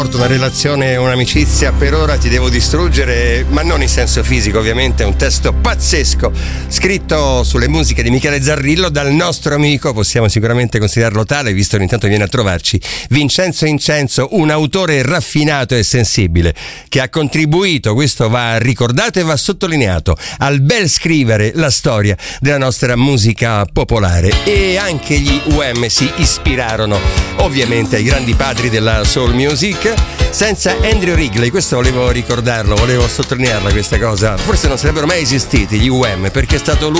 una relazione, un'amicizia, per ora ti devo distruggere, ma non in senso fisico ovviamente. È un testo pazzesco scritto sulle musiche di Michele Zarrillo dal nostro amico, possiamo sicuramente considerarlo tale visto che intanto viene a trovarci, Vincenzo Incenso, un autore raffinato e sensibile che ha contribuito, questo va ricordato e va sottolineato, al bel scrivere la storia della nostra musica popolare. E anche gli UM si ispirarono ovviamente ai grandi padri della soul music. Senza Andrew Wrigley, questo volevo ricordarlo, volevo sottolinearla questa cosa, forse non sarebbero mai esistiti gli UM, perché è stato lui